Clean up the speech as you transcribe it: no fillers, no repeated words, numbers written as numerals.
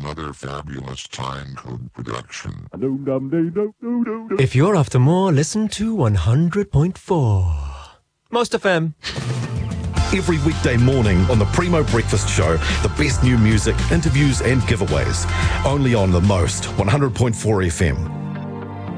another fabulous Time Code production. If you're after more, listen to 100.4. Most FM. Every weekday morning on the Primo Breakfast Show, the best new music, interviews and giveaways. Only on the Most 100.4 FM.